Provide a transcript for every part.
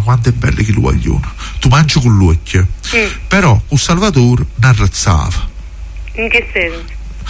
quanto è bello che lo vogliono. Tu mangi con l'occhio, però con Salvatore ne arrazzava. In che senso?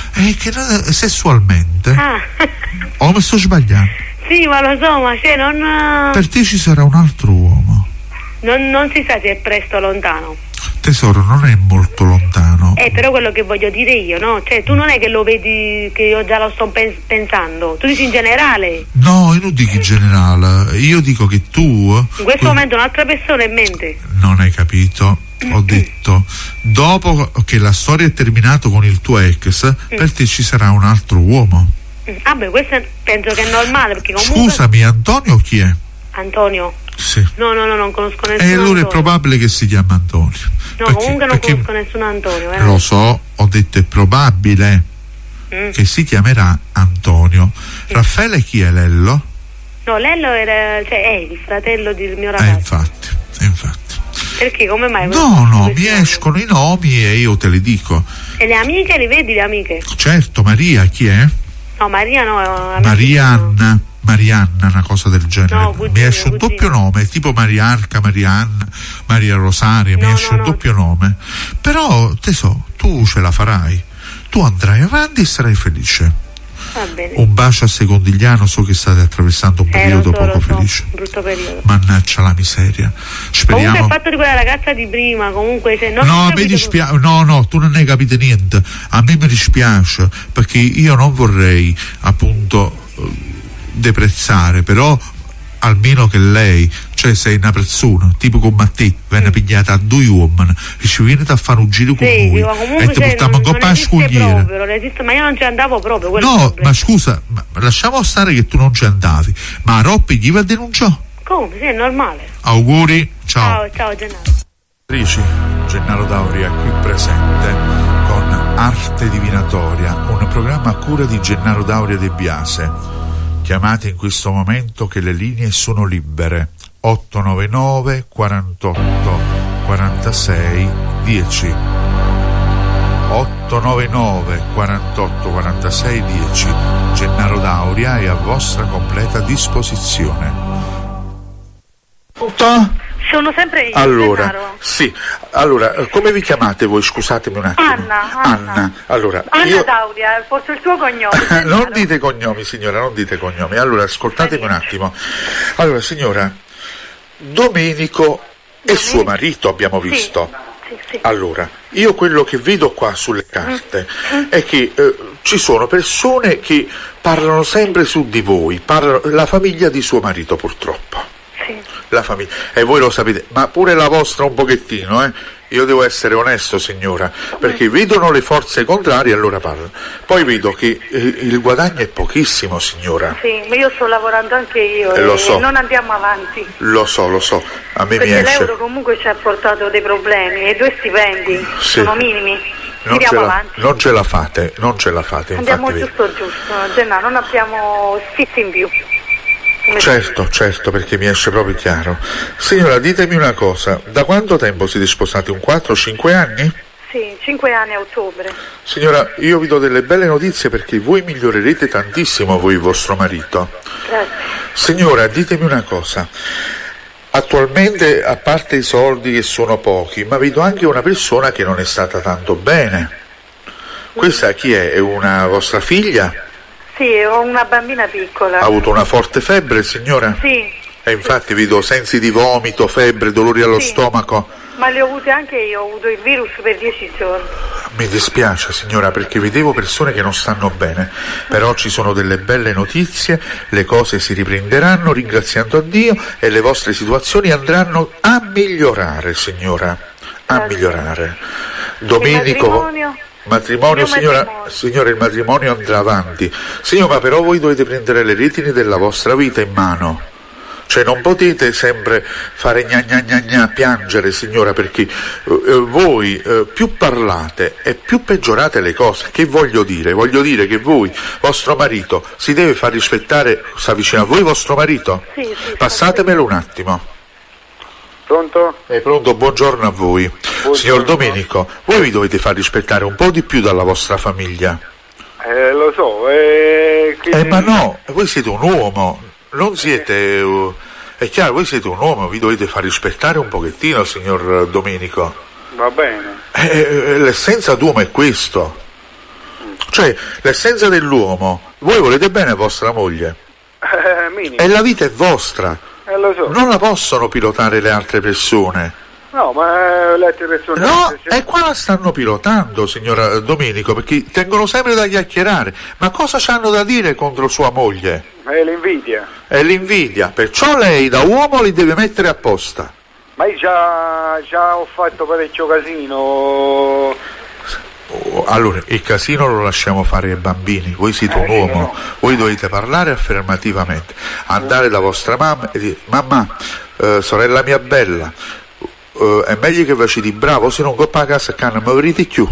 Sessualmente. O mi sto sbagliando? Sì, ma lo so, ma non... Per te ci sarà un altro uomo. Non si sa se è presto o lontano. Tesoro, non è molto lontano. Però quello che voglio dire io, no? Cioè, tu non è che lo vedi, che io già lo sto pensando. Tu dici in generale? No, io non dico in generale. Io dico che tu... In questo momento un'altra persona in mente. Non hai capito? Ho detto, dopo che la storia è terminata con il tuo ex, per te ci sarà un altro uomo. Questo penso che è normale, perché comunque... Scusami, Antonio chi è? Antonio? Sì. No, non conosco nessuno. E allora Antonio. È probabile che si chiama Antonio. No, comunque non conosco nessuno Antonio. Lo so, ho detto è probabile che si chiamerà Antonio. Raffaele chi è Lello? No, Lello è il fratello del mio ragazzo. Infatti. Perché come mai? No, mi escono i nomi e io te li dico. E le amiche, le vedi le amiche? Certo, Maria chi è? No, Maria no. Marianna, una cosa del genere. No, cugino, mi esce un doppio nome, tipo Mariarca, Marianna, Maria Rosaria, mi esce un doppio nome. Però, tu ce la farai. Tu andrai avanti e sarai felice. Va bene. Un bacio a Secondigliano, so che state attraversando un periodo poco felice. Brutto periodo. Mannaggia la miseria. Speriamo. Comunque il fatto di quella ragazza di prima, comunque se non... No, mi dispiace. No, tu non hai capito niente. A me mi dispiace, perché io non vorrei appunto deprezzare, però almeno che lei, cioè sei una persona tipo come te, viene pigliata a due uomini e ci viene a fare un giro con noi e ti portiamo un po' a scogliere. Non esiste, ma io non ci andavo proprio. No, ma scusa, lasciamo stare che tu non ci andavi, ma Roppi gli va a denunciare. Come? Sì, è normale. Auguri, ciao Gennaro. Gennaro Dauria qui presente con Arte Divinatoria, un programma a cura di Gennaro Dauria De Biase. Chiamate in questo momento che le linee sono libere. 899 48 46 10. 899 48 46 10. Gennaro Dauria è a vostra completa disposizione. Sono sempre io. Allora, Gennaro. sì. Allora, come vi chiamate voi? Scusatemi un attimo. Anna. Allora, Anna Dauria, forse il tuo cognome. Non dite cognomi, signora, non dite cognomi. Allora, ascoltatemi un attimo. Allora, signora, Domenico è suo marito, abbiamo visto. Sì. Allora, io quello che vedo qua sulle carte è che ci sono persone che parlano sempre su di voi, la famiglia di suo marito purtroppo. La famiglia, e voi lo sapete, ma pure la vostra un pochettino, io devo essere onesto, signora, perché vedono le forze contrarie e allora parlano. Poi vedo che il guadagno è pochissimo, signora. Sì, ma io sto lavorando anche io lo so. Non andiamo avanti. Lo so, a me perché mi esce. l'euro comunque ci ha portato dei problemi e 2 stipendi sono minimi. Non ce la fate. Andiamo giusto, Gennaro, non abbiamo sfizi in più. Certo, perché mi esce proprio chiaro. Signora, ditemi una cosa, da quanto tempo siete sposati? Un 4-5 anni? Sì, 5 anni a ottobre. Signora, io vi do delle belle notizie perché voi migliorerete tantissimo voi e vostro marito. Grazie. Signora, ditemi una cosa. Attualmente, a parte i soldi che sono pochi, ma vedo anche una persona che non è stata tanto bene. Questa chi è? È una vostra figlia? Sì, ho una bambina piccola. Ha avuto una forte febbre, signora? Sì. E infatti vedo sensi di vomito, febbre, dolori allo stomaco. Ma le ho avute anche io, ho avuto il virus per 10 giorni. Mi dispiace, signora, perché vedevo persone che non stanno bene, però ci sono delle belle notizie, le cose si riprenderanno ringraziando a Dio e le vostre situazioni andranno a migliorare, signora, a migliorare. Domenico... Matrimonio, signora, il matrimonio andrà avanti. Signora, ma però voi dovete prendere le redini della vostra vita in mano. Cioè non potete sempre fare gna piangere, signora, perché voi più parlate e più peggiorate le cose. Che voglio dire? Voglio dire che voi, vostro marito, si deve far rispettare. Sta vicino a voi vostro marito? Sì. Passatemelo un attimo. Pronto? È pronto, buongiorno a voi. Buongiorno. Signor Domenico, voi vi dovete far rispettare un po' di più dalla vostra famiglia. Lo so, ma no, voi siete un uomo, non siete... È chiaro, voi siete un uomo, vi dovete far rispettare un pochettino, signor Domenico. Va bene. L'essenza d'uomo è questo. Cioè, l'essenza dell'uomo, voi volete bene a vostra moglie. Minimo. E la vita è vostra. Lo so. Non la possono pilotare le altre persone. No, ma le altre persone... No, e qua la stanno pilotando, signora Domenico, perché tengono sempre da chiacchierare. Ma cosa c'hanno da dire contro sua moglie? È l'invidia. È l'invidia, perciò lei da uomo li deve mettere apposta. Ma io già ho fatto parecchio casino. Allora, il casino lo lasciamo fare ai bambini, voi siete un uomo, voi dovete parlare affermativamente, andare da vostra mamma e dire: mamma, sorella mia bella, è meglio che facci di bravo, se non coppa a casa che non mi avrete più.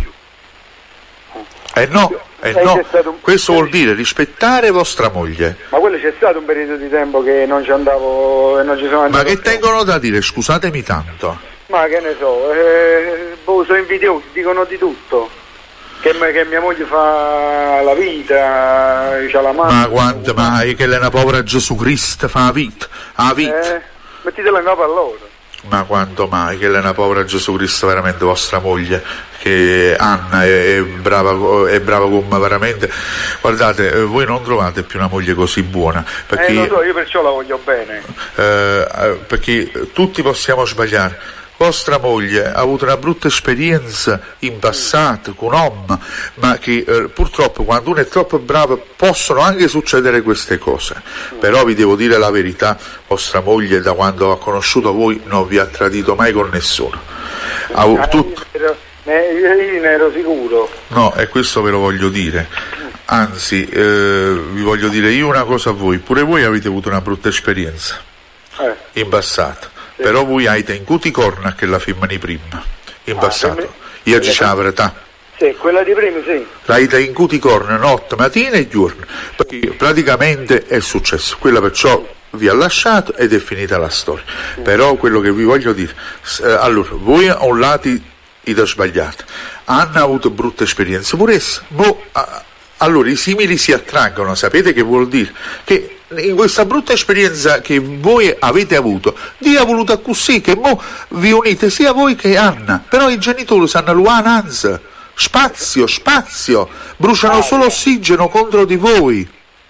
No, questo vuol dire rispettare vostra moglie. Ma quello c'è stato un periodo di tempo che non ci andavo e non ci sono andato. Ma che tengono da dire, scusatemi tanto? Ma che ne so, sono invidiosi, dicono di tutto. Che mia moglie fa la vita, c'ha la mano. Ma quanto mai che lei è una povera Gesù Cristo fa la vita? Mettitela in capo a loro. Ma quanto mai che lei è una povera Gesù Cristo, veramente vostra moglie, che Anna è brava come veramente. Guardate, voi non trovate più una moglie così buona, perché lo so, io perciò la voglio bene. Perché tutti possiamo sbagliare. Vostra moglie ha avuto una brutta esperienza in passato con un uomo, ma che purtroppo quando uno è troppo bravo possono anche succedere queste cose. Però vi devo dire la verità, vostra moglie da quando ha conosciuto voi non vi ha tradito mai con nessuno. Io ne ero sicuro. No, e questo ve lo voglio dire. Anzi, vi voglio dire io una cosa a voi, pure voi avete avuto una brutta esperienza in passato. Però voi avete in cuti corna che la femmina prima, in passato. Io dicevo la verità. Sì, quella di prima sì. L'avete in cuti corna notte, mattina e giorno, perché praticamente è successo. Quella perciò vi ha lasciato ed è finita la storia. Però quello che vi voglio dire, allora, voi a un lato avete sbagliato, Anna ha avuto brutte esperienze, pure essa. Allora i simili si attraggono, sapete che vuol dire? Che in questa brutta esperienza che voi avete avuto, Dio ha voluto così, che mo vi unite sia voi che Anna, però i genitori sanno l'uananza, spazio, bruciano solo ossigeno contro di voi.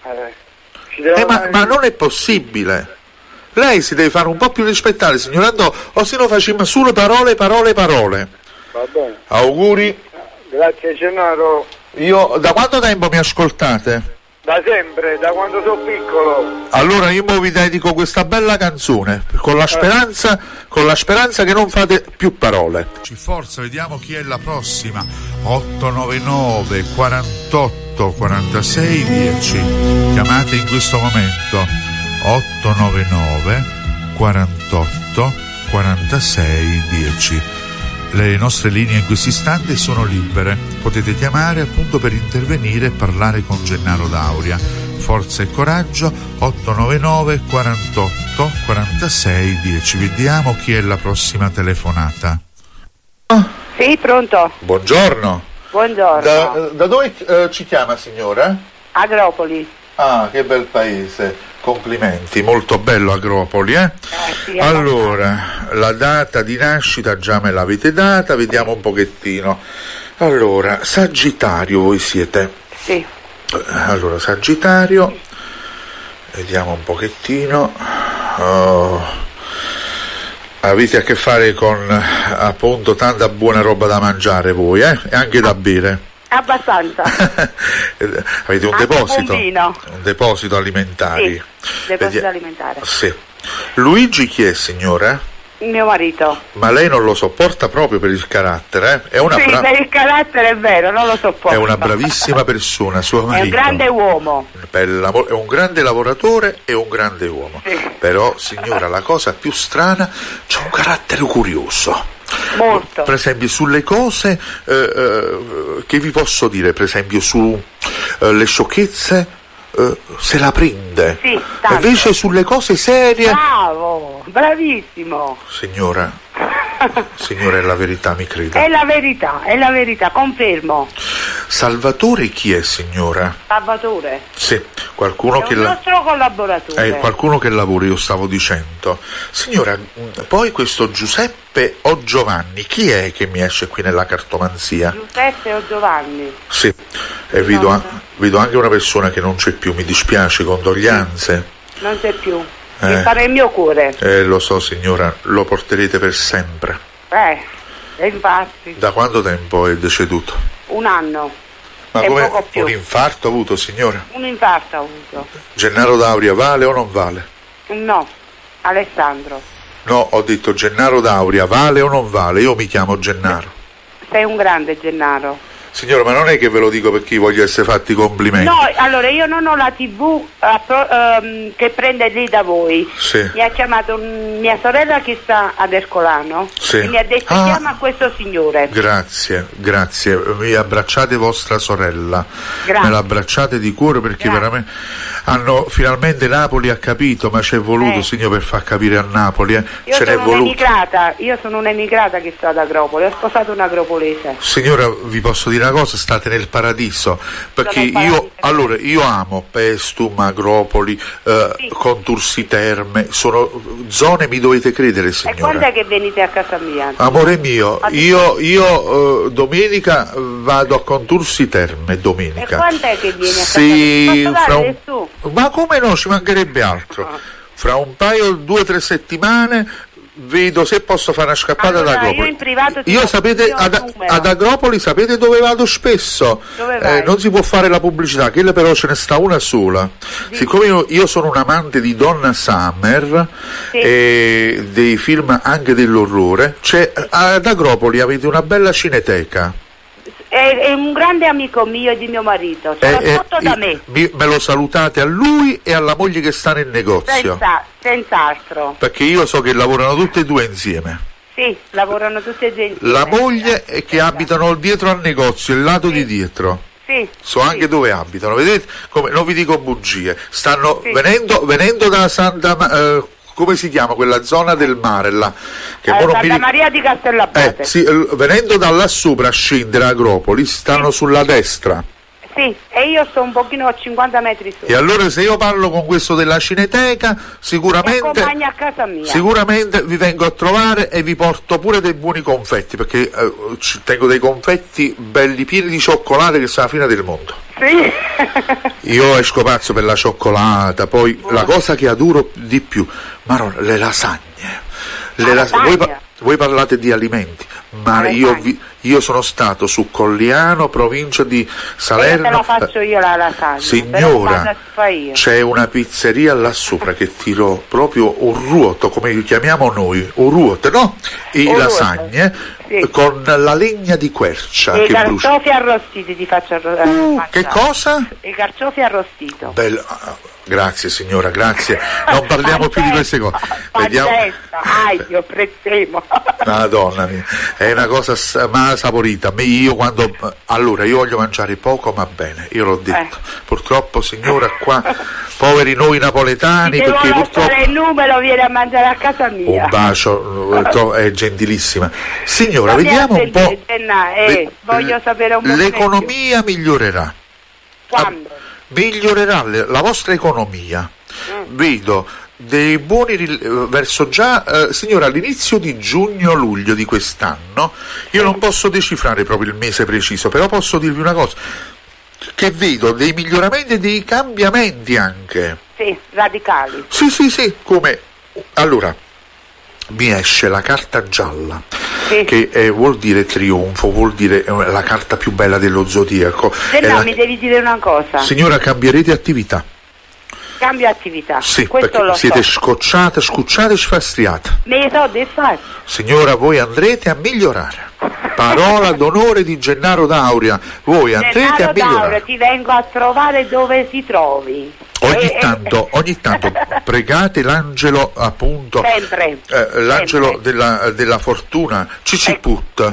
Ma non è possibile. Lei si deve fare un po' più rispettare, signor Andò, o se no facciamo solo parole. Va bene. Auguri. Grazie Gennaro. Io, da quanto tempo mi ascoltate? Da sempre, da quando sono piccolo. Allora io vi dedico questa bella canzone, con la speranza che non fate più parole. Forza, vediamo chi è la prossima. 899 48 46 10. Chiamate in questo momento. 899 48 46 10. Le nostre linee in questo istante sono libere, potete chiamare appunto per intervenire e parlare con Gennaro D'Auria. Forza e coraggio, 899 48 46 10. Vediamo chi è la prossima telefonata. Sì, pronto? Buongiorno. Buongiorno. Da dove ci chiama, signora? Agropoli. Ah, che bel paese. Complimenti, molto bello Agropoli, sì, allora, la data di nascita già me l'avete data, vediamo un pochettino. Allora, Sagittario voi siete? Sì. Allora, Sagittario, vediamo un pochettino. Avete a che fare con appunto tanta buona roba da mangiare voi, e anche da bere. Abbastanza. Avete un deposito alimentare. Sì, deposito alimentare. Sì. Luigi chi è, signora? Mio marito. Ma lei non lo sopporta proprio per il carattere, eh? Per il carattere è vero, non lo sopporto. È una bravissima persona, suo marito. È un grande uomo. È un grande lavoratore e un grande uomo. Sì. Però, signora, la cosa più strana, c'ha un carattere curioso. Molto. Per esempio sulle cose che vi posso dire, per esempio sulle sciocchezze se la prende, sì, tanto. Invece sulle cose serie bravissimo signora è la verità, mi creda. È la verità, confermo. Salvatore chi è, signora? Salvatore? Sì, Qualcuno è un nostro collaboratore. Qualcuno che lavora, io stavo dicendo. Signora, poi questo Giuseppe o Giovanni, chi è che mi esce qui nella cartomanzia? Giuseppe o Giovanni? Sì, e vedo anche una persona che non c'è più, mi dispiace, condoglianze. Non c'è più, mi fa nel mio cuore. Lo so signora, lo porterete per sempre. E infatti. Da quanto tempo è deceduto? 1 anno. Ma e come poco più. un infarto ha avuto, signora? Un infarto ha avuto. Gennaro D'Auria vale o non vale? No, Alessandro. No, ho detto Gennaro D'Auria vale o non vale? Io mi chiamo Gennaro. Sei un grande Gennaro. Signora, ma non è che ve lo dico perché voglio essere fatti complimenti. No, allora io non ho la TV che prende lì da voi. Sì. Mi ha chiamato mia sorella che sta ad Ercolano. Sì. E mi ha detto chiama questo signore. Grazie. Mi abbracciate vostra sorella. Grazie. Me l'abbracciate di cuore perché veramente finalmente Napoli ha capito, ma ci è voluto, signor, per far capire a Napoli. Io sono un'emigrata che sto ad Agropoli, ho sposato un agropolese. Signora, vi posso dire una cosa, state nel paradiso, perché io amo Pestum, Agropoli, Contursi Terme, sono zone, mi dovete credere, signora. E quando è che venite a casa mia? Amore mio, io domenica vado a Contursi Terme, domenica. E quando è che vieni a casa mia? Ma come no, ci mancherebbe altro. Fra un paio, 2 o 3 settimane vedo se posso fare una scappata ad Agropoli. Io in privato sapete, ad Agropoli sapete dove vado spesso? Dove vai? Non si può fare la pubblicità, quella però ce ne sta una sola. Siccome io sono un amante di Donna Summer e dei film anche dell'orrore, ad Agropoli avete una bella cineteca. È un grande amico mio e di mio marito, soprattutto da me. Me lo salutate a lui e alla moglie che sta nel negozio. Senz'altro. Perché io so che lavorano tutte e 2 insieme. Sì, lavorano tutte e 2 insieme. La moglie è che abitano dietro al negozio, il lato di dietro. Sì. So anche dove abitano, vedete? Non vi dico bugie. Stanno venendo da Santa come si chiama quella zona del mare là? Santa Maria di Castellabate. Venendo da là sopra a scendere a Agropoli, stanno sulla destra. Sì, e io sto un pochino a 50 metri su. E allora se io parlo con questo della cineteca, sicuramente a casa mia. Sicuramente vi vengo a trovare e vi porto pure dei buoni confetti, perché tengo dei confetti belli pieni di cioccolate che sono la fine del mondo. Sì. Io esco pazzo per la cioccolata, poi la cosa che adoro di più, le lasagne. Voi parlate di alimenti, ma io sono stato su Colliano, provincia di Salerno. Te la faccio io la lasagna. Signora, c'è una pizzeria là sopra che tiro proprio un ruoto, come li chiamiamo noi, un ruoto, no? Lasagne con la legna di quercia. E i carciofi arrostiti ti faccio arrostire. Che cosa? I carciofi arrostito. Bello. Grazie signora, grazie. Non parliamo più di queste cose. Vediamo. Io prezzemo. Madonna mia, è una cosa saporita. Io voglio mangiare poco ma bene, io l'ho detto. Purtroppo signora qua, poveri noi napoletani, perché purtroppo il numero viene a mangiare a casa mia. Un bacio, è gentilissima. Signora, vediamo un po'. Voglio sapere un po'. L'economia migliorerà. Quando? Migliorerà la vostra economia. Vedo dei buoni verso signora, all'inizio di giugno-luglio di quest'anno, io non posso decifrare proprio il mese preciso, però posso dirvi una cosa, che vedo dei miglioramenti e dei cambiamenti anche. Sì, radicali. Sì, come? Allora, mi esce la carta gialla, che vuol dire trionfo, vuol dire la carta più bella dello zodiaco. Mi devi dire una cosa. Signora, cambierete attività. Cambio attività. Sì, perché siete scucciate, sfastriate. Me so di fare. Signora, voi andrete a migliorare. Parola d'onore di Gennaro D'Auria. Voi andrete a migliorare. D'Auria, ti vengo a trovare dove si trovi. Ogni tanto pregate l'angelo, appunto, sempre, l'angelo della fortuna, Ciciput,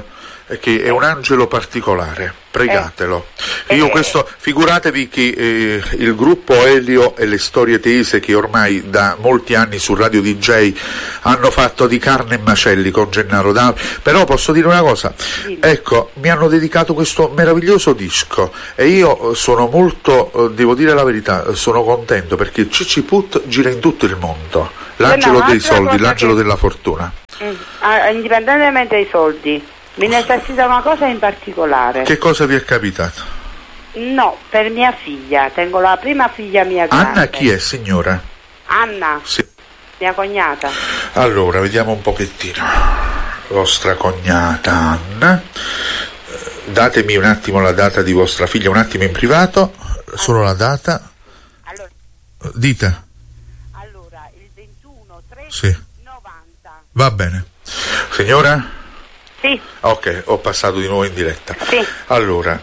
che è un angelo particolare, pregatelo. Io questo, figuratevi che il gruppo Elio e le storie tese, che ormai da molti anni su Radio DJ hanno fatto di carne e macelli con Gennaro D'Alvi, però posso dire una cosa, ecco, mi hanno dedicato questo meraviglioso disco e io sono molto, devo dire la verità, sono contento perché Cicci Put gira in tutto il mondo, l'angelo dei soldi, l'angelo della fortuna. Indipendentemente dai soldi, mi necessita una cosa in particolare. Che cosa vi è capitato? No, per mia figlia, tengo la prima figlia mia grande. Anna chi è, signora? Anna? Sì. Mia cognata. Allora, vediamo un pochettino. Vostra cognata Anna. Datemi un attimo la data di vostra figlia, un attimo in privato, solo la data. Allora, dite. Allora, il 21/3/90. Sì. Va bene. Signora? Sì. Ok, ho passato di nuovo in diretta. Sì. Allora,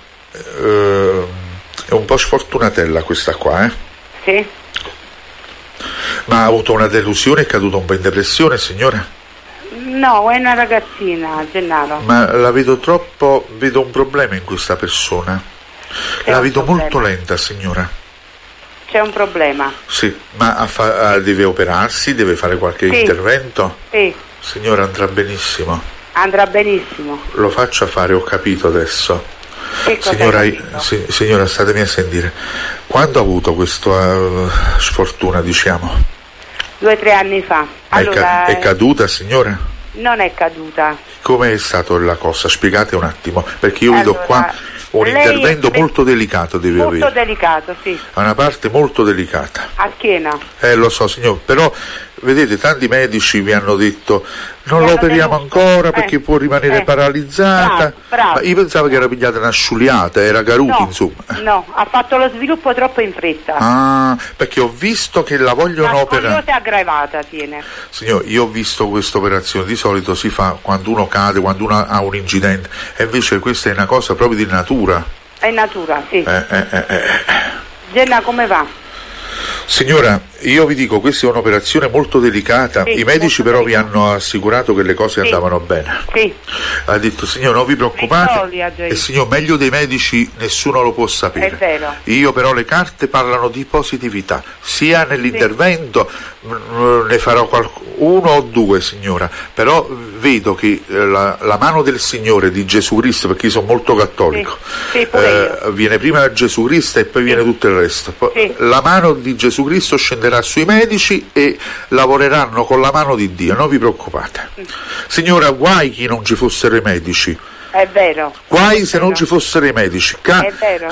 è un po' sfortunatella questa qua, Sì. Ma ha avuto una delusione, è caduta un po' in depressione, signora? No, è una ragazzina, Gennaro. Ma la vedo troppo, vedo un problema in questa persona. La vedo molto lenta, signora. C'è un problema. Sì, ma deve operarsi, deve fare qualche intervento? Sì. Signora, andrà benissimo. Andrà benissimo. Lo faccia fare, ho capito adesso. Che cosa Signora, hai capito? signora, statemi a sentire. Quando ha avuto questa sfortuna, diciamo? 2 o 3 anni fa. Allora, È caduta, signora? non è caduta. Come è stata la cosa? Spiegate un attimo, perché io vedo qua un lei intervento molto delicato deve avere. Molto delicato, sì. Ha una parte molto delicata. A schiena. Lo so, signor, però vedete, tanti medici vi hanno detto non lo operiamo ancora perché può rimanere paralizzata. Bravo. Ma io pensavo che era pigliata una sciuliata, era Caruti, insomma. No, ha fatto lo sviluppo troppo in fretta. Ah, perché ho visto che la vogliono operare. La scoliosi aggravata tiene. Signor, io ho visto questa operazione, di solito si fa quando uno cade, quando uno ha un incidente, e invece questa è una cosa proprio di natura. È natura, sì. Genna, come va? Signora, io vi dico, questa è un'operazione molto delicata, Sì, i medici però molto vi hanno assicurato che le cose andavano bene. Sì. Ha detto, signor, non vi preoccupate, e signor, meglio dei medici nessuno lo può sapere. È vero. Io però le carte parlano di positività, sia nell'intervento, ne farò uno o due, signora, però vedo che la mano del Signore, di Gesù Cristo, perché io sono molto cattolico, viene prima Gesù Cristo e poi viene tutto il resto. La mano di Gesù Cristo scenderà sui medici e lavoreranno con la mano di Dio, non vi preoccupate. Signora, guai che non ci fossero i medici. È vero. Guai se non ci fossero i medici. È vero.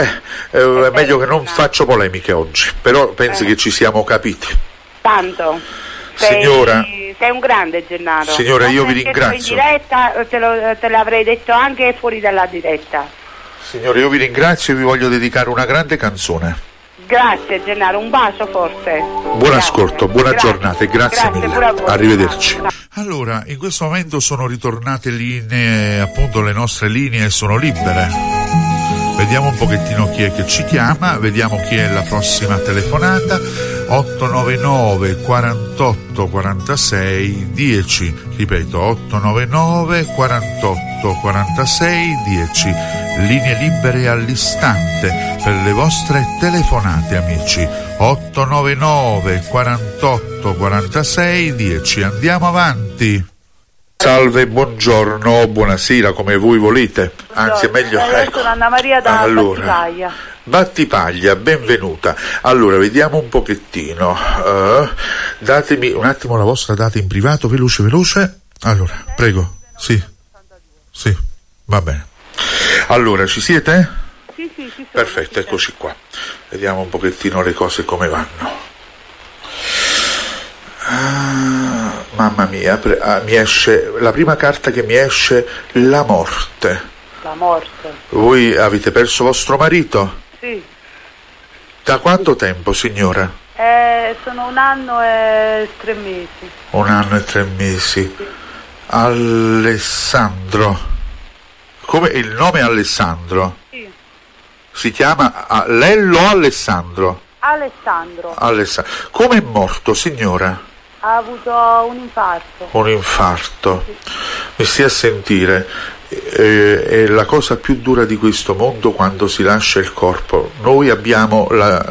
È meglio che non faccio polemiche oggi, però penso che ci siamo capiti. Tanto. Signora, sei un grande, Gennaro. Signora, io vi ringrazio. In diretta te l'avrei detto anche fuori dalla diretta. Signora, io vi ringrazio e vi voglio dedicare una grande canzone. Grazie Gennaro, un bacio forse. Buon ascolto, buona giornata e grazie mille. Arrivederci. Ciao. Allora, in questo momento sono ritornate linee, appunto le nostre linee sono libere. Vediamo un pochettino chi è che ci chiama, vediamo chi è la prossima telefonata. 899 48 46 10, ripeto 899 48 46 10, linee libere all'istante per le vostre telefonate, amici. 899 48 46 10, andiamo avanti. Salve, buongiorno, buonasera, come voi volete. Anzi, è meglio. Sono Anna Maria da Battipaglia. Battipaglia, benvenuta. Allora, vediamo un pochettino. Datemi un attimo la vostra data in privato, veloce. Allora, prego. Sì, va bene. Allora, ci siete? Sì, ci sono. Perfetto, eccoci qua. Vediamo un pochettino le cose come vanno. Mamma mia, mi esce la prima carta che mi esce, la morte. La morte. Voi avete perso vostro marito? Sì. Da quanto tempo, signora? Sono 1 anno e 3 mesi. 1 anno e 3 mesi. Sì. Alessandro. Come il nome è Alessandro? Sì. Si chiama Lello Alessandro? Alessandro. Come è morto, signora? Ha avuto un infarto. Un infarto. Sì. mi stia a sentire, è la cosa più dura di questo mondo quando si lascia il corpo. Noi abbiamo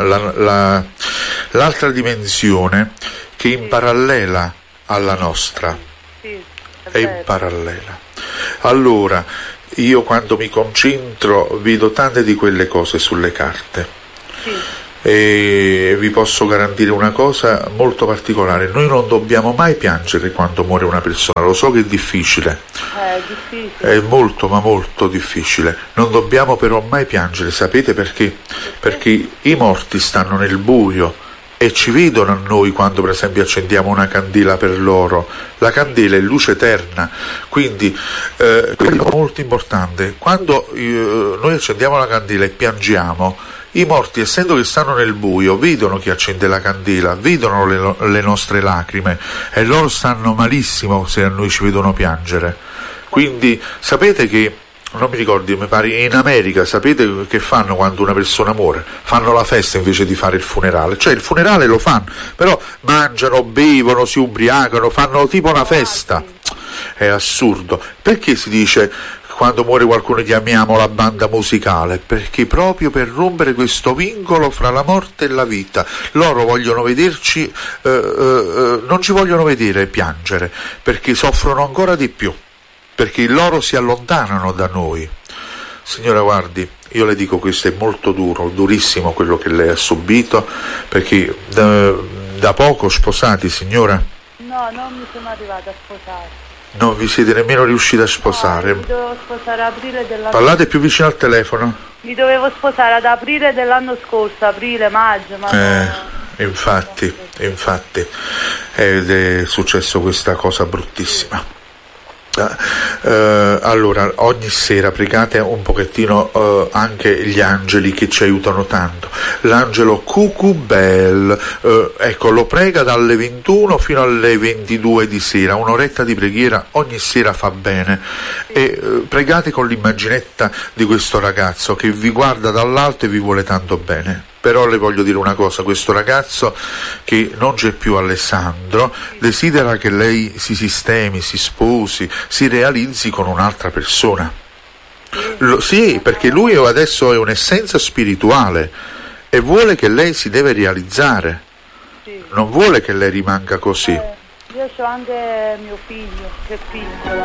l'altra dimensione che è in parallela alla nostra, è in parallela. Allora, io quando mi concentro vedo tante di quelle cose sulle carte. E vi posso garantire una cosa molto particolare: noi non dobbiamo mai piangere quando muore una persona. Lo so che è difficile, è molto ma molto difficile. Non dobbiamo però mai piangere, sapete perché? Perché i morti stanno nel buio e ci vedono a noi quando per esempio accendiamo una candela per loro. La candela è luce eterna, quindi è molto importante. Quando noi accendiamo la candela e piangiamo, i morti, essendo che stanno nel buio, vedono chi accende la candela, vedono le nostre lacrime e loro stanno malissimo se a noi ci vedono piangere. Quindi sapete che, non mi ricordo, mi pare in America, sapete che fanno quando una persona muore? Fanno la festa invece di fare il funerale. Cioè il funerale lo fanno, però mangiano, bevono, si ubriacano, fanno tipo una festa. È assurdo. Perché si dice quando muore qualcuno chiamiamo la banda musicale? Perché proprio per rompere questo vincolo fra la morte e la vita. Loro vogliono vederci, non ci vogliono vedere piangere, perché soffrono ancora di più, perché loro si allontanano da noi. Signora, guardi, io le dico, questo è molto duro, durissimo quello che lei ha subito, perché da poco sposati, signora? No, non mi sono arrivata a sposare. Non vi siete nemmeno riusciti a sposare? No, mi dovevo sposare ad aprile dell'anno. Parlate più vicino al telefono? Mi dovevo sposare ad aprile dell'anno scorso, aprile, maggio, ma infatti, ed è successo questa cosa bruttissima. Allora, ogni sera pregate un pochettino anche gli angeli che ci aiutano tanto. L'angelo Cucubel, ecco, lo prega dalle 21 fino alle 22 di sera, un'oretta di preghiera ogni sera fa bene. E pregate con l'immaginetta di questo ragazzo che vi guarda dall'alto e vi vuole tanto bene. Però le voglio dire una cosa: questo ragazzo che non c'è più, Alessandro, desidera che lei si sistemi, si sposi, si realizzi con un'altra persona. Sì, perché lui adesso è un'essenza spirituale e vuole che lei si deve realizzare, non vuole che lei rimanga così. Io ho anche mio figlio, che è piccolo.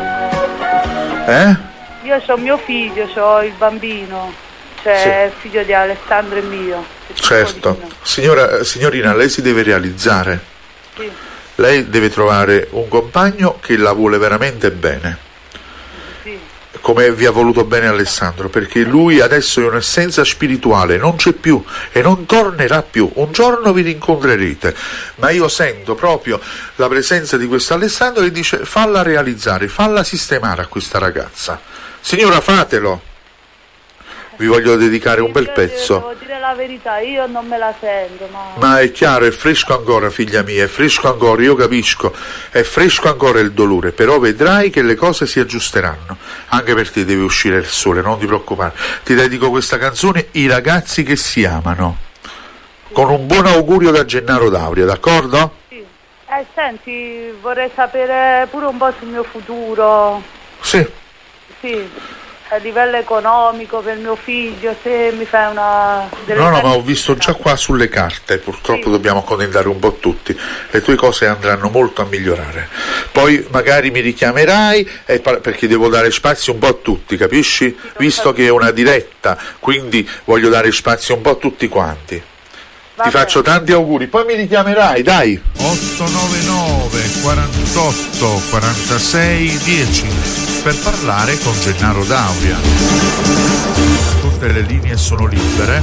Io ho mio figlio, ho il bambino. Cioè, sì. Figlio di Alessandro e mio. Certo. Signorina, lei si deve realizzare. Sì. Lei deve trovare un compagno che la vuole veramente bene. Sì. Come vi ha voluto bene Alessandro, perché lui adesso è un'essenza spirituale, non c'è più e non tornerà più. Un giorno vi rincontrerete, ma io sento proprio la presenza di questo Alessandro che dice: falla realizzare, falla sistemare a questa ragazza. Signora, fatelo. Vi voglio dedicare un bel pezzo. Devo dire la verità, io non me la sento. Ma è chiaro, è fresco ancora, figlia mia, è fresco ancora, io capisco, è fresco ancora il dolore, però vedrai che le cose si aggiusteranno. Anche per te deve uscire il sole, non ti preoccupare. Ti dedico questa canzone, I ragazzi che si amano, con un buon augurio da Gennaro D'Auria, d'accordo? Sì. Senti, vorrei sapere pure un po' sul mio futuro. Sì. Sì. A livello economico per mio figlio, se mi fai una... No, ma ho visto già qua sulle carte, purtroppo sì. Dobbiamo accontentare un po' tutti, le tue cose andranno molto a migliorare, poi magari mi richiamerai perché devo dare spazio un po' a tutti, capisci? Sì, visto che è una diretta, quindi voglio dare spazio un po' a tutti quanti. Ti faccio tanti auguri, poi mi richiamerai, dai. 899 48 46 10 per parlare con Gennaro D'Auria. Tutte le linee sono libere.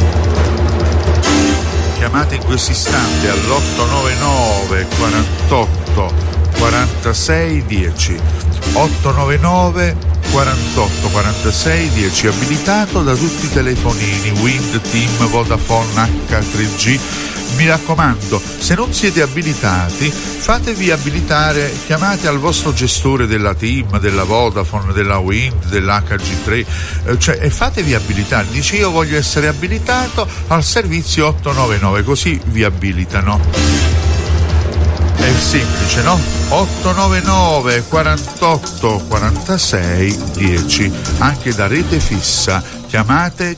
Chiamate in questo istante all'899 48 46 10. 899 48 46 10, abilitato da tutti i telefonini Wind, TIM, Vodafone, H3G. Mi raccomando, se non siete abilitati, fatevi abilitare, chiamate al vostro gestore della TIM, della Vodafone, della Wind, dell'HG3, e fatevi abilitare. Dice: io voglio essere abilitato al servizio 899, così vi abilitano. È semplice, no? 899 48 46 10, anche da rete fissa. Chiamate.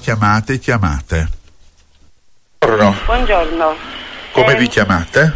Buongiorno. Come vi chiamate?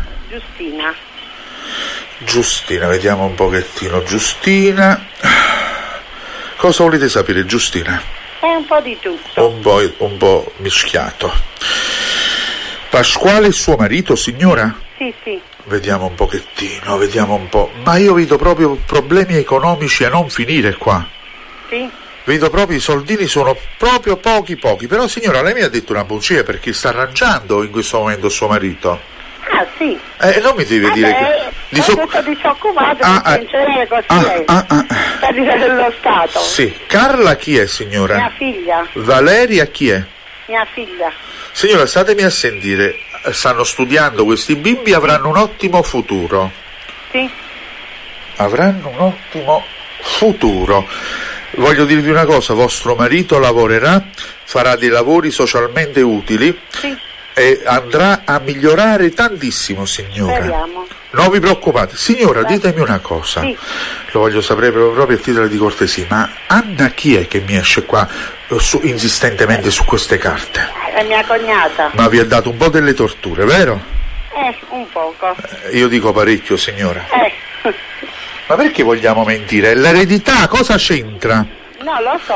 Giustina, vediamo un pochettino. Giustina, cosa volete sapere, Giustina? Un po' di tutto. Un po' mischiato. Pasquale è suo marito, signora? Sì. Vediamo un pochettino, Ma io vedo proprio problemi economici a non finire qua. Sì. Vedo proprio i soldini sono proprio pochi. Però signora, lei mi ha detto una bugia, perché sta arrangiando in questo momento suo marito. Ah, sì. Non mi deve dire che... Sono disoccupato, per generare così per dire dello Stato. Sì. Carla chi è, signora? Mia figlia. Valeria chi è? Mia figlia. Signora, statemi a sentire, stanno studiando questi bimbi, avranno un ottimo futuro. Sì. Avranno un ottimo futuro. Voglio dirvi una cosa, vostro marito lavorerà, farà dei lavori socialmente utili. Sì. E andrà a migliorare tantissimo, signora. Speriamo. Non vi preoccupate. Signora, ditemi una cosa. Sì. Lo voglio sapere proprio a titolo di cortesia, ma Anna chi è che mi esce qua insistentemente su queste carte? È mia cognata. Ma vi ha dato un po' delle torture, vero? Un poco. Io dico parecchio, signora. Ma perché vogliamo mentire? L'eredità cosa c'entra? No, lo so,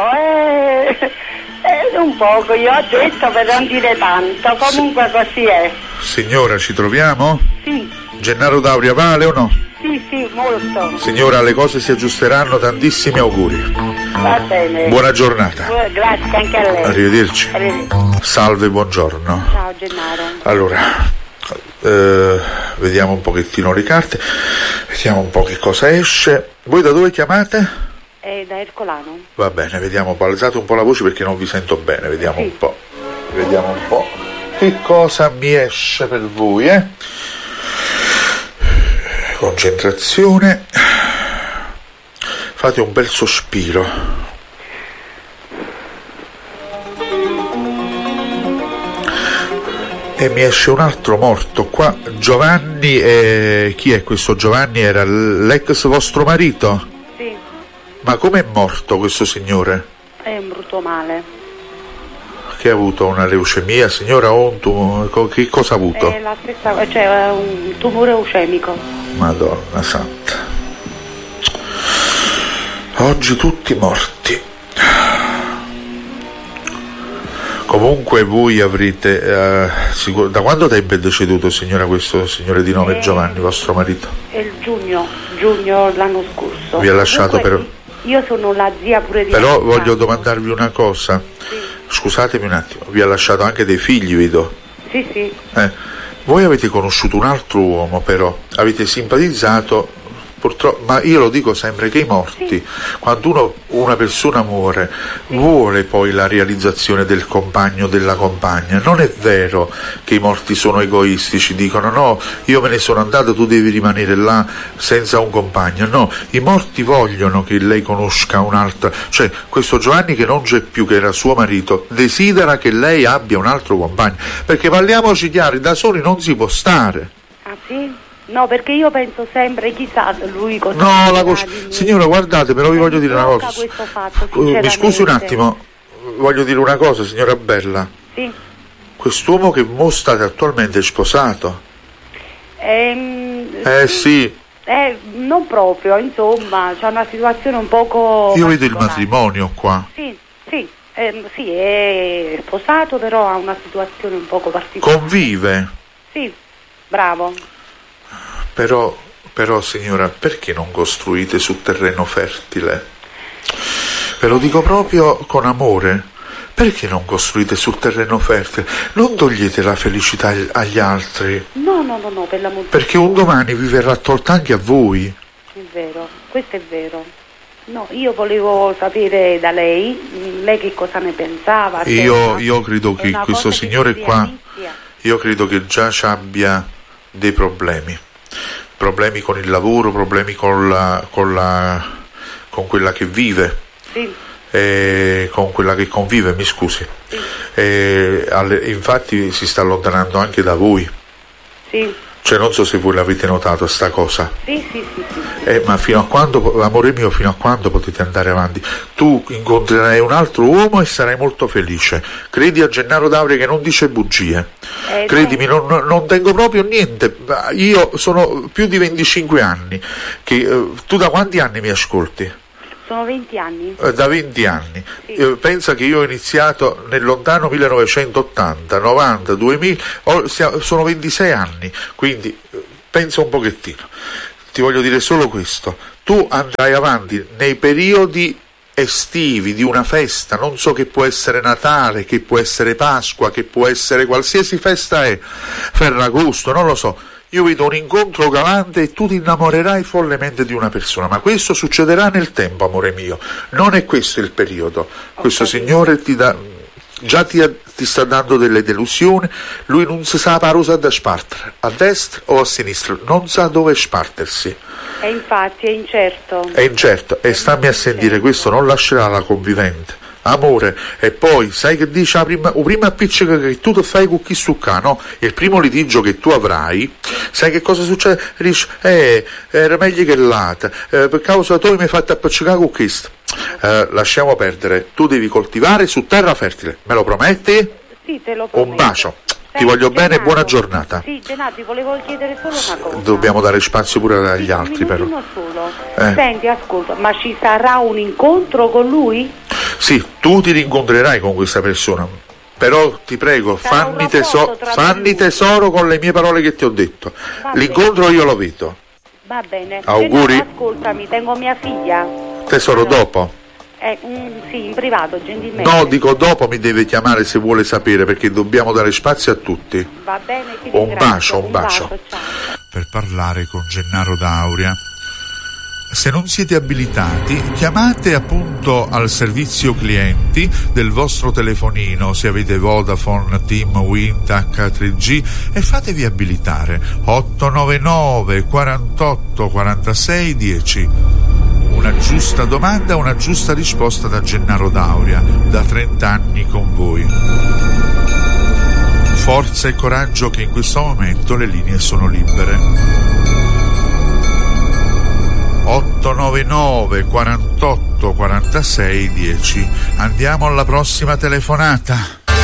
un poco, io ho detto per non dire tanto, comunque così è. Signora, ci troviamo? Sì. Gennaro D'Auria vale o no? Sì, molto. Signora, le cose si aggiusteranno, tantissimi auguri. Va bene. Buona giornata. Grazie anche a lei. Arrivederci. Salve, buongiorno. Ciao Gennaro. Allora, vediamo un pochettino le carte, vediamo un po' che cosa esce. Voi da dove chiamate? Da Ercolano. Va bene, vediamo, alzate un po' la voce perché non vi sento bene, vediamo un po'. Che cosa mi esce per voi, Concentrazione. Fate un bel sospiro. E mi esce un altro morto qua. Giovanni, chi è questo Giovanni? Era l'ex vostro marito? Sì. Ma com'è morto questo signore? È brutto male. Che ha avuto una leucemia, signora, o un tumore? Che cosa ha avuto? È la stessa, cioè un tumore leucemico. Madonna santa. Oggi tutti morti. Comunque voi avrete da quando tempo è deceduto, signora, questo signore di nome Giovanni, vostro marito? È il giugno l'anno scorso. Vi ha lasciato. Comunque, io sono la zia pure di Però voglio domandarvi una cosa. Sì. Scusatemi un attimo, vi ha lasciato anche dei figli, vedo? Sì. Voi avete conosciuto un altro uomo, però avete simpatizzato, purtroppo, ma io lo dico sempre che i morti, quando una persona muore, vuole poi la realizzazione del compagno o della compagna. Non è vero che i morti sono egoistici, dicono no, io me ne sono andato, tu devi rimanere là senza un compagno. No, i morti vogliono che lei conosca un'altra, cioè questo Giovanni che non c'è più, che era suo marito, desidera che lei abbia un altro compagno, perché parliamoci chiari, da soli non si può stare. Ah sì? No, perché io penso sempre, chissà lui cosa. No, signora, guardate, però vi voglio dire una cosa. Mi scusi un attimo, voglio dire una cosa, signora Bella. Sì. Quest'uomo che state attualmente è sposato? Sì. Non proprio, insomma, c'è una situazione un poco. Io vedo il matrimonio qua. Sì, è sposato, però ha una situazione un poco particolare. Convive? Sì, bravo. Però signora, perché non costruite su terreno fertile? Ve lo dico proprio con amore. Perché non costruite sul terreno fertile? Non togliete la felicità agli altri. No, per l'amor. Perché un domani vi verrà tolta anche a voi. È vero, questo è vero. No, io volevo sapere da lei che cosa ne pensava. Io credo che questo signore qua, io credo che già abbia dei problemi con il lavoro, problemi con quella che vive, con quella che convive, mi scusi. Infatti si sta allontanando anche da voi. Sì. Cioè, non so se voi l'avete notato sta cosa. Sì. Ma fino a quando, amore mio, fino a quando potete andare avanti? Tu incontrerai un altro uomo e sarai molto felice. Credi a Gennaro D'Auria che non dice bugie. Credimi, non tengo proprio niente. Io sono più di 25 anni. Tu da quanti anni mi ascolti? Sono 20 anni. Da 20 anni. Sì. Pensa che io ho iniziato nel lontano 1980, 90, 2000, sono 26 anni, quindi pensa un pochettino. Ti voglio dire solo questo: tu andrai avanti nei periodi estivi di una festa, non so, che può essere Natale, che può essere Pasqua, che può essere qualsiasi festa è, Ferragosto, non lo so. Io vedo un incontro galante e tu ti innamorerai follemente di una persona, ma questo succederà nel tempo, amore mio. Non è questo il periodo. Questo signore ti sta dando delle delusioni. Lui non si sa parosa da spartere, a destra o a sinistra, non sa dove spartersi. E infatti è incerto. È incerto, e stammi a sentire, questo non lascerà la convivente. Amore, e poi sai che dice la prima appiccica che tu ti fai con chi succa, no? Il primo litigio che tu avrai, sai che cosa succede? Dici, era meglio che l'altra, per causa tu mi hai fatto appiccicare con questo. Lasciamo perdere, tu devi coltivare su terra fertile, me lo prometti? Sì, te lo prometto. Un bacio. Ti voglio bene e buona giornata. Sì, Gennaro, ti volevo chiedere solo una cosa. Dobbiamo dare spazio pure agli altri, però. Solo. Senti, ascolta, ma ci sarà un incontro con lui? Sì, tu ti rincontrerai con questa persona, però ti prego, fanni tesoro con le mie parole che ti ho detto. L'incontro io lo vedo. Va bene. Auguri. Gennaro, ascoltami, tengo mia figlia. Tesoro, allora, dopo? Sì, in privato, gentilmente. No, dico dopo mi deve chiamare se vuole sapere, perché dobbiamo dare spazio a tutti. Va bene, ti un bacio. ciao. Per parlare con Gennaro D'Auria, se non siete abilitati, chiamate appunto al servizio clienti del vostro telefonino, se avete Vodafone, TIM, Wind, H3G, e fatevi abilitare 899 48 46 10. Una giusta domanda, una giusta risposta da Gennaro D'Auria, da 30 anni con voi. Forza e coraggio, che in questo momento le linee sono libere. 899 48 46 10. Andiamo alla prossima telefonata.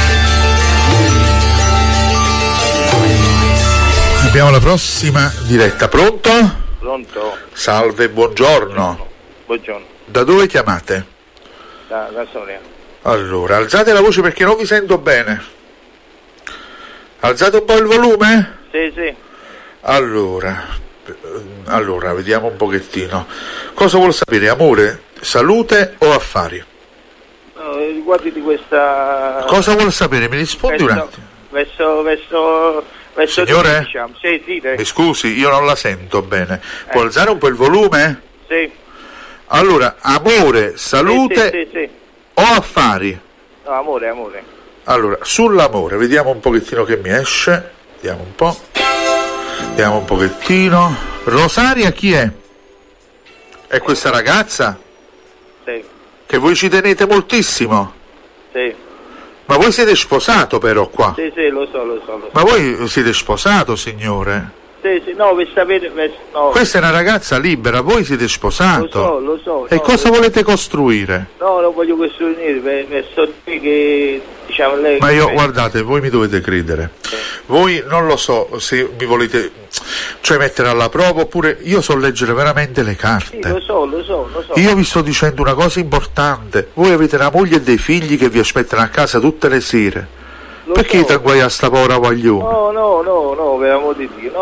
Abbiamo la prossima diretta. Pronto? Pronto. Salve, buongiorno. Buongiorno. Da dove chiamate? Da Sonia. Allora, alzate la voce perché non vi sento bene. Alzate un po' il volume? Sì. Allora, vediamo un pochettino. Cosa vuol sapere, amore? Salute o affari? No, riguardi di questa... Cosa vuol sapere? Mi rispondi un attimo. Verso signore? Diciamo. Sì, mi scusi, io non la sento bene. Può alzare un po' il volume? Sì. Allora, amore, salute sì. o affari? No, amore. Allora, sull'amore, vediamo un pochettino che mi esce. Vediamo un po'. Vediamo un pochettino. Rosaria chi è? È questa ragazza? Sì. Che voi ci tenete moltissimo? Sì. Ma voi siete sposato però qua? Sì, lo so. Ma voi siete sposato, signore? Sì, no, per sapere... No. Questa è una ragazza libera, voi siete sposato. Lo so. E cosa volete costruire? No, non voglio costruire, verso che diciamo lei... Ma io, guardate, voi mi dovete credere. Voi non lo so se mi volete, cioè, mettere alla prova, oppure io so leggere veramente le carte. Sì, lo so. Io vi sto dicendo una cosa importante. Voi avete una moglie e dei figli che vi aspettano a casa tutte le sere. Perché ti guai a sta povera guaglione? No, per amor di Dio,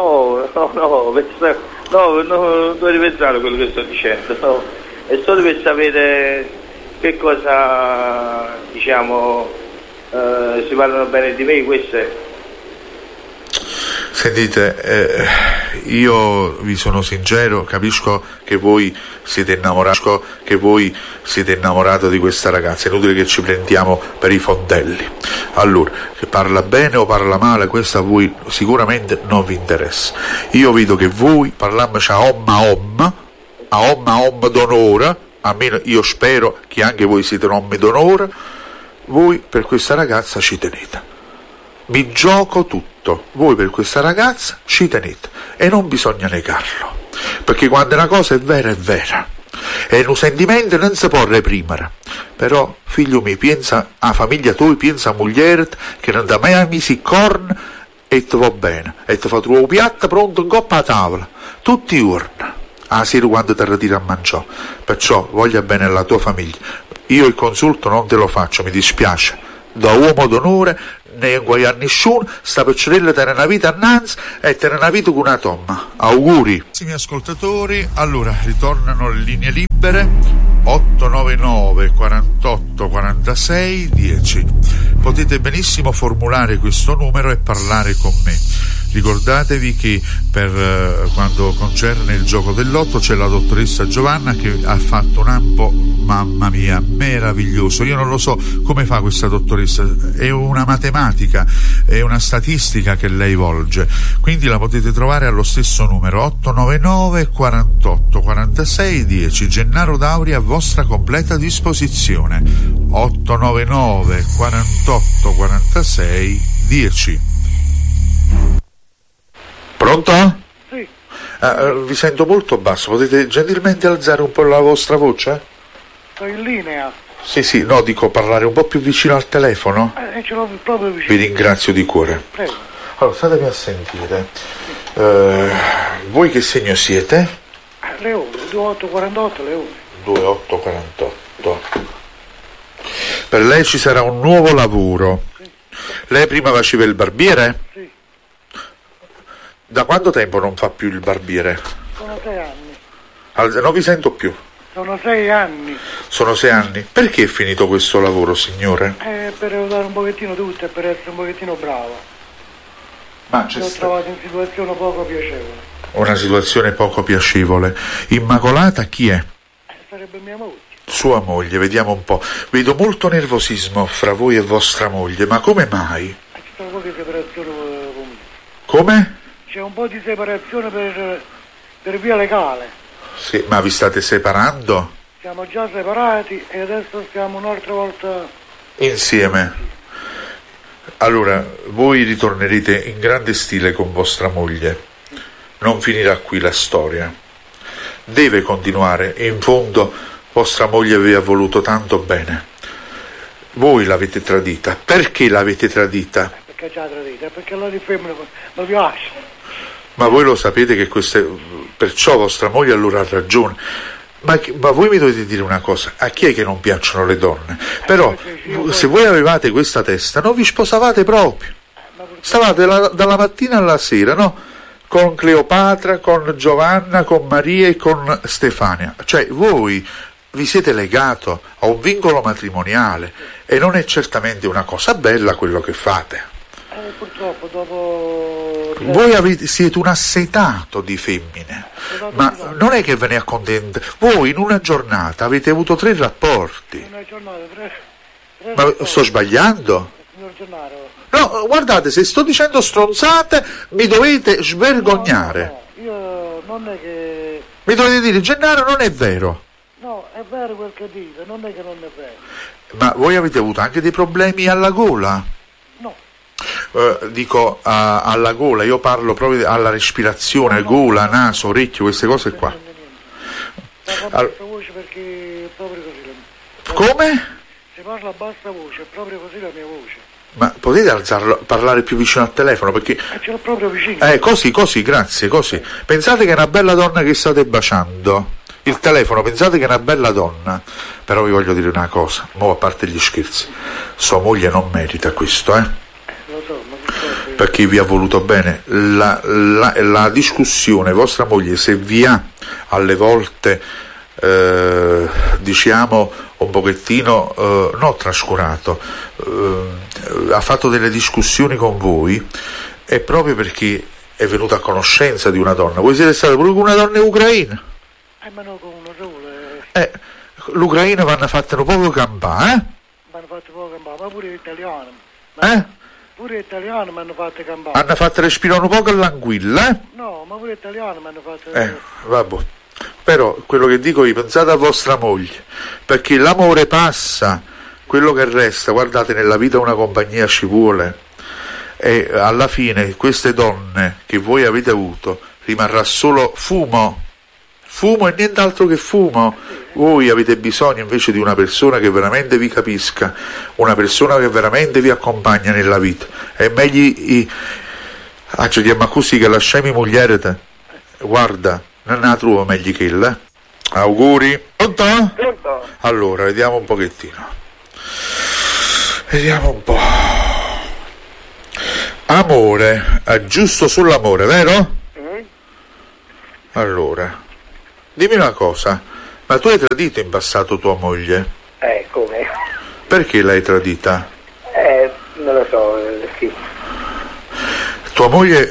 non devi pensare a quello che sto dicendo, no. È solo per sapere che cosa, diciamo, si parlano bene di me, questo è. Sentite, io vi sono sincero, capisco che voi siete innamorato di questa ragazza, è inutile che ci prendiamo per i fondelli. Allora, se parla bene o parla male, questo a voi sicuramente non vi interessa. Io vedo che voi parliamoci a om d'onore, almeno io spero che anche voi siete uomini d'onore, voi per questa ragazza ci tenete. Mi gioco tutto. tanto voi per questa ragazza ci tenete e non bisogna negarlo, perché quando una cosa è vera e un sentimento non si può reprimere. Però figlio mio, pensa a famiglia tua, pensa a moglie che non da mai misi corn e ti va bene e ti fa trovare un piatto pronto in coppa a tavola tutti i giorni a sera quando ti ritiri a mangiare. Perciò voglia bene alla tua famiglia. Io il consulto non te lo faccio, mi dispiace, da uomo d'onore ne inguaiare nessuno, sta piccerella tiene una vita annanzi e tiene una vita con una tomma. Auguri. Carissimi ascoltatori, allora ritornano le linee libere 899 48 46 10. Potete benissimo formulare questo numero e parlare con me. Ricordatevi che per quanto concerne il gioco del lotto c'è la dottoressa Giovanna che ha fatto un ampo, mamma mia, meraviglioso. Io non lo so come fa questa dottoressa, è una matematica, è una statistica che lei volge, quindi la potete trovare allo stesso numero 899 48 46 10. Gennaro Dauri a vostra completa disposizione, 899 48 46 10. Pronto? Sì. Vi sento molto basso, potete gentilmente alzare un po' la vostra voce? Sto in linea. Sì, no, dico parlare un po' più vicino al telefono. Ce l'ho proprio vicino. Vi ringrazio di cuore. Prego. Allora, statemi a sentire. Voi che segno siete? Leone, 2848 Leone. 2848. Per lei ci sarà un nuovo lavoro. Sì. Lei prima faceva il barbiere? Sì. Da quanto tempo non fa più il barbiere? Sono 6 anni. Non vi sento più. Sono 6 anni. Sono 6 anni. Perché è finito questo lavoro, signore? Per aiutare un pochettino tutto e per essere un pochettino bravo. Ma Mi ho trovato in situazione poco piacevole. Una situazione poco piacevole. Immacolata chi è? Sarebbe mia moglie. Sua moglie, vediamo un po'. Vedo molto nervosismo fra voi e vostra moglie, ma come mai? C'è un po' di separazione con me. Come? C'è un po' di separazione per via legale. Sì, ma vi state separando? Siamo già separati e adesso stiamo un'altra volta Insieme. Allora, voi ritornerete in grande stile con vostra moglie. Non finirà qui la storia. Deve continuare, in fondo vostra moglie vi ha voluto tanto bene. Voi l'avete tradita. Perché l'avete tradita? Perché ci ha tradita? Perché la di femmina mi piace. Ma voi lo sapete che perciò vostra moglie allora ha ragione. Ma voi mi dovete dire una cosa, a chi è che non piacciono le donne? Però se voi avevate questa testa non vi sposavate proprio. Stavate dalla mattina alla sera, no? Con Cleopatra, con Giovanna, con Maria e con Stefania. Cioè voi vi siete legato a un vincolo matrimoniale e non è certamente una cosa bella quello che fate. Purtroppo dopo... Voi siete un assetato di femmine, ma non è che ve ne accontentate. Voi in una giornata avete avuto 3 rapporti. Una giornata, 3 Ma rapporti. sto sbagliando? Signor Gennaro. No, guardate, se sto dicendo stronzate mi dovete svergognare. No, io non è che... Mi dovete dire, Gennaro, non è vero. No, è vero quel che dite, non è che non è vero. Ma voi avete avuto anche dei problemi alla gola? No. Dico alla gola, io parlo proprio alla respirazione, gola, naso, orecchio, queste cose qua. Parla a bassa voce perché è proprio così. Come? Se parla a bassa voce, è proprio così la mia voce. Ma potete alzarlo, parlare più vicino al telefono, perché... Ce l'ho proprio vicino. Così, grazie, così. Pensate che è una bella donna che state baciando. Il telefono, pensate che è una bella donna. Però vi voglio dire una cosa, mo a parte gli scherzi, sua moglie non merita questo, Lo so, ma purtroppo... Perché vi ha voluto bene. La discussione, vostra moglie, se vi ha alle volte, diciamo, un pochettino, no, trascurato, ha fatto delle discussioni con voi, è proprio perché è venuta a conoscenza di una donna. Voi siete stati pure con una donna ucraina? Ma no, con uno solo. L'Ucraina vanno fatte un poco campare, Mi hanno fatto poco campare, ma pure l'italiano. Pure l'italiano mi hanno fatto campare. Hanno fatto respirare un poco l'anguilla, No, ma pure l'italiano mi hanno fatto... vabbè. Però quello che dico io, pensate a vostra moglie, perché l'amore passa, quello che resta, guardate, nella vita una compagnia ci vuole. e alla fine queste donne che voi avete avuto rimarrà solo fumo e nient'altro che fumo. Voi avete bisogno invece di una persona che veramente vi capisca, una persona che veramente vi accompagna nella vita. È meglio ci chiama così che lasciami moglie te. Guarda, non la trovo meglio che lei. Auguri. Pronto? Pronto? Allora, vediamo un pochettino. Vediamo un po'. Amore, giusto sull'amore, vero? Allora, dimmi una cosa, ma tu hai tradito in passato tua moglie? Come? Perché l'hai tradita? Non lo so, sì. Tua moglie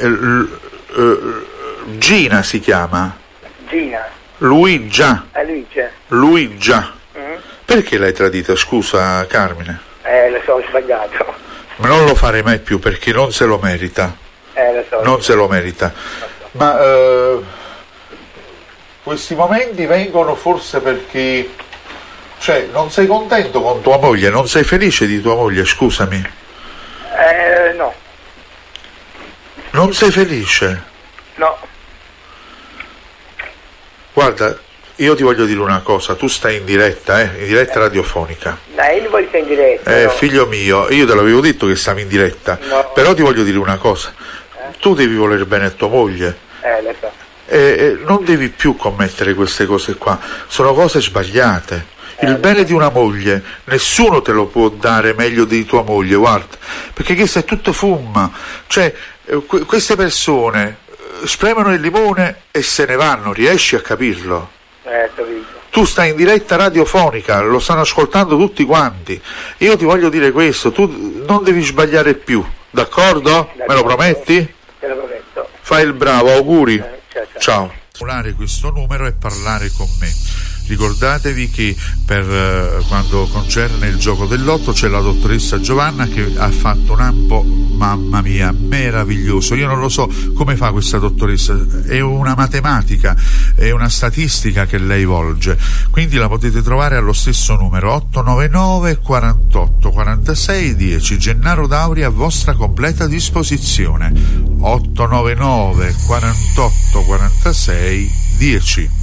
Gina si chiama? Gina. Luigia. Luigia. Luigia. Perché l'hai tradita, scusa Carmine? Lo so, ho sbagliato. Ma non lo farei mai più perché non se lo merita. Lo so. Non se lo merita. Ma questi momenti vengono forse perché, cioè, non sei contento con tua moglie, non sei felice di tua moglie, scusami. No. Non sei felice? No. Guarda, io ti voglio dire una cosa, tu stai in diretta radiofonica. Io non voglio stare in diretta. No. Figlio mio, io te l'avevo detto che stavi in diretta, no. Però ti voglio dire una cosa, tu devi voler bene a tua moglie. Lo so. Non devi più commettere queste cose qua, sono cose sbagliate. Il bene di una moglie nessuno te lo può dare meglio di tua moglie, guarda, perché questo è tutto fumma, cioè queste persone spremono il limone e se ne vanno, riesci a capirlo? Tu stai in diretta radiofonica, lo stanno ascoltando tutti quanti, io ti voglio dire questo, tu non devi sbagliare più, d'accordo? Me lo prometti? Te lo prometto. Fai il bravo, auguri. Ciao. Ciao. Questo numero e parlare con me. Ricordatevi che per quando concerne il gioco del lotto c'è la dottoressa Giovanna che ha fatto un ampo, mamma mia, meraviglioso. Io non lo so come fa questa dottoressa, è una matematica, è una statistica che lei volge, quindi la potete trovare allo stesso numero 899 48 46 10. Gennaro Dauri a vostra completa disposizione. 899 48 46 10.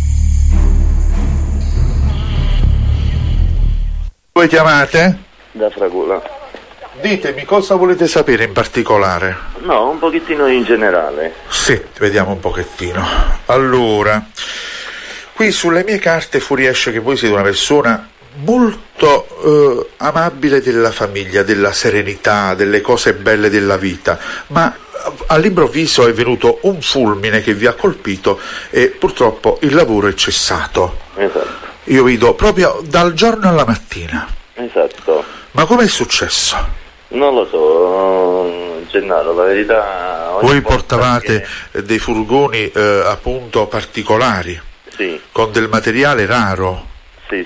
Voi chiamate? Da Fragola. Ditemi cosa volete sapere in particolare. No, un pochettino in generale. Sì, vediamo un pochettino. Allora, qui sulle mie carte fuoriesce che voi siete una persona molto amabile della famiglia, della serenità, delle cose belle della vita, ma all'improvviso è venuto un fulmine che vi ha colpito e purtroppo il lavoro è cessato. Esatto. Io vedo proprio dal giorno alla mattina. Esatto. Ma com'è successo? Non lo so, Gennaro, la verità... Voi portavate dei furgoni appunto particolari, sì, con del materiale raro. Sì.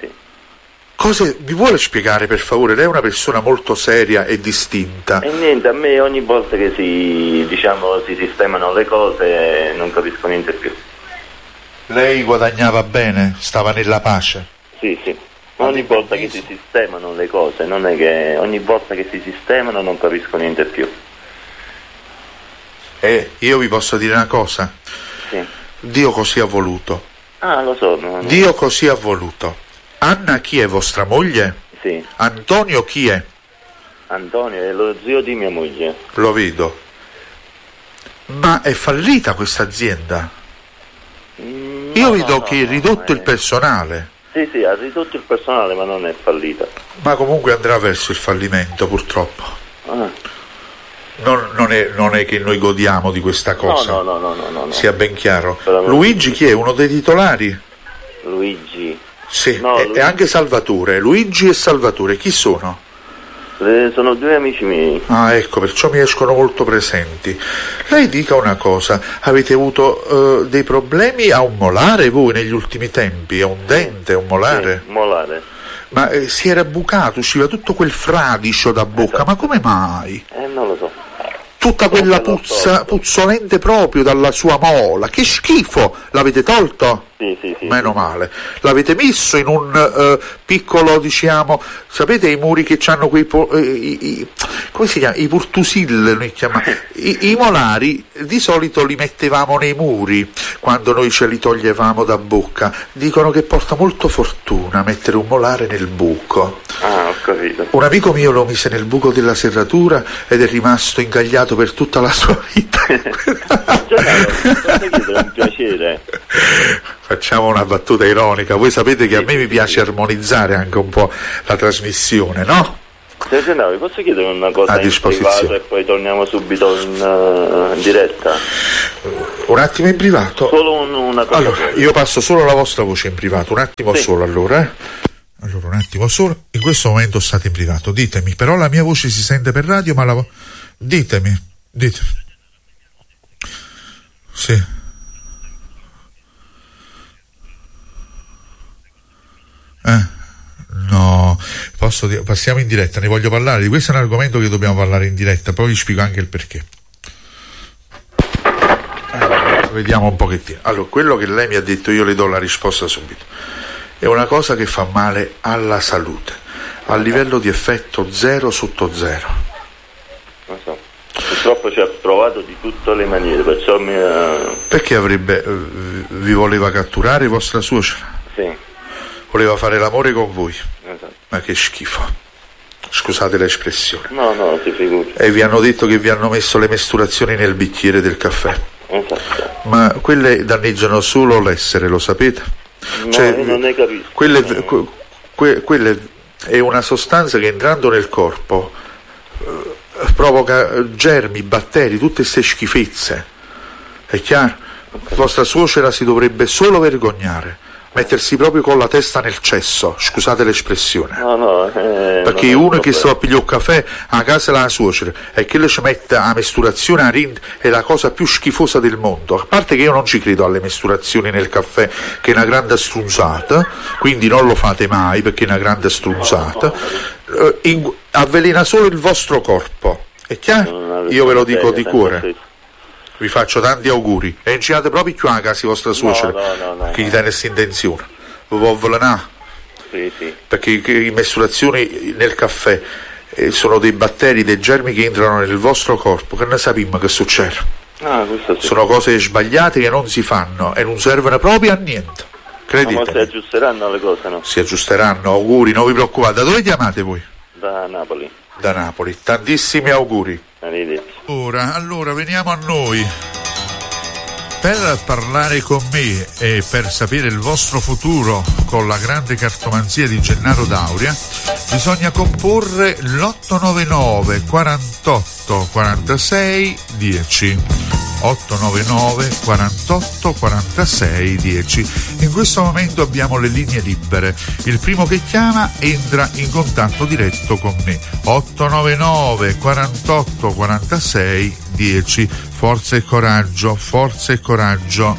Mi vuole spiegare per favore? Lei è una persona molto seria e distinta. E niente, a me ogni volta che si sistemano le cose non capisco niente più. Lei guadagnava bene? Stava nella pace? Sì. Ogni volta che si sistemano le cose, non è che ogni volta che si sistemano non capisco niente più. Io vi posso dire una cosa? Sì. Dio così ha voluto. Lo so. Dio così ha voluto. Anna chi è, vostra moglie? Sì. Antonio chi è? Antonio è lo zio di mia moglie. Lo vedo. Ma è fallita questa azienda? Io vedo che è ridotto il personale. Sì, ha ridotto il personale, ma non è fallita. Ma comunque andrà verso il fallimento, purtroppo. Non è che noi godiamo di questa cosa. No. Sia ben chiaro. Luigi chi è? Uno dei titolari? Luigi? Sì, e anche Salvatore. Luigi e Salvatore, chi sono? Sono due amici miei. Ecco, perciò mi escono molto presenti. Lei dica una cosa, avete avuto dei problemi a un molare voi negli ultimi tempi? A un dente, a un molare? Sì, molare. Ma si era bucato, usciva tutto quel fradicio da bocca, ma come mai? Non lo so. Tutta quella puzza puzzolente proprio dalla sua mola, che schifo! L'avete tolto? Sì. Meno male. L'avete messo in un piccolo, diciamo, sapete i muri che hanno quei come si chiama? I purtusil, noi I molari di solito li mettevamo nei muri quando noi ce li toglievamo da bocca. Dicono che porta molto fortuna mettere un molare nel buco. Ah, ho capito. Un amico mio lo mise nel buco della serratura ed è rimasto ingagliato per tutta la sua vita. È un piacere. Facciamo una battuta ironica. Voi sapete che a me mi piace armonizzare anche un po' la trasmissione, no? Vi posso chiedere una cosa a in disposizione privato e poi torniamo subito in diretta? Un attimo in privato? Solo una cosa. Allora, io passo solo la vostra voce in privato, un attimo solo allora. Allora, un attimo solo. In questo momento state in privato, ditemi, però la mia voce si sente per radio, ma ditemi. Sì. No, passiamo in diretta, ne voglio parlare, di questo è un argomento che dobbiamo parlare in diretta, poi vi spiego anche il perché. Allora, vediamo un pochettino. Allora, quello che lei mi ha detto, io le do la risposta subito. È una cosa che fa male alla salute, a livello di effetto 0 sotto 0. Non so. Purtroppo ci ha provato di tutte le maniere, perciò Perché vi voleva catturare vostra suocera? Sì. Voleva fare l'amore con voi. Esatto. Ma che schifo. Scusate l'espressione. No, ti figuri. E vi hanno detto che vi hanno messo le mestruazioni nel bicchiere del caffè. Esatto. Ma quelle danneggiano solo l'essere, lo sapete? No, io non ne capisco. Quelle è una sostanza che entrando nel corpo provoca germi, batteri, tutte queste schifezze. È chiaro? Vostra suocera si dovrebbe solo vergognare, mettersi proprio con la testa nel cesso, scusate l'espressione. Perché uno che sta a pigliare un caffè a casa della suocera e che le ci mette la mesturazione a rind è la cosa più schifosa del mondo. A parte che io non ci credo alle mesturazioni nel caffè, che è una grande strunzata, quindi non lo fate mai perché è una grande strunzata. Avvelena solo il vostro corpo, è chiaro? Io ve lo dico di cuore. Vi faccio tanti auguri e girate proprio più a casa vostra suocera che gli dà questa intenzione. Vi può avvelenare. Sì. Perché le mesturazioni nel caffè sono dei batteri, dei germi che entrano nel vostro corpo, che ne sappiamo che succede. Questo sì. Sono cose sbagliate che non si fanno e non servono proprio a niente. Credete? Ma si aggiusteranno le cose, no? Si aggiusteranno, auguri, non vi preoccupate. Da dove chiamate voi? Da Napoli. Da Napoli, tantissimi auguri. Arrivederci. Allora veniamo a noi. Per parlare con me e per sapere il vostro futuro con la grande cartomanzia di Gennaro D'Auria bisogna comporre l'899 48 46 10. 899 48 46 10. In questo momento abbiamo le linee libere. Il primo che chiama entra in contatto diretto con me. 899 48 46 10. Forza e coraggio, forza e coraggio.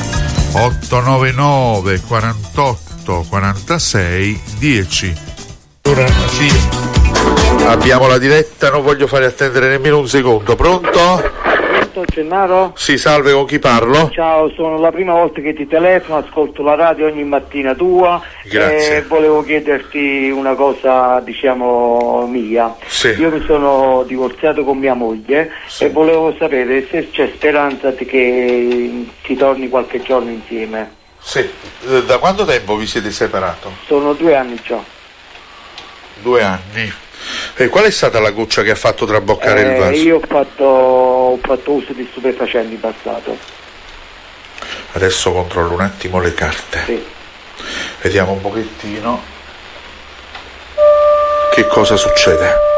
899 48 46 10. Ora sì, abbiamo la diretta, non voglio fare attendere nemmeno un secondo. Pronto? Gennaro? Sì, salve, con chi parlo? Ciao, sono la prima volta che ti telefono, ascolto la radio ogni mattina tua. Grazie. E volevo chiederti una cosa, diciamo, mia. Sì. Io mi sono divorziato con mia moglie, sì, e volevo sapere se c'è speranza che ti torni qualche giorno insieme. Sì. Da quanto tempo vi siete separato? Sono 2 anni già. 2 anni. E qual è stata la goccia che ha fatto traboccare il vaso? Io ho fatto uso di stupefacenti in passato. Adesso controllo un attimo le carte. Sì. Vediamo un pochettino che cosa succede.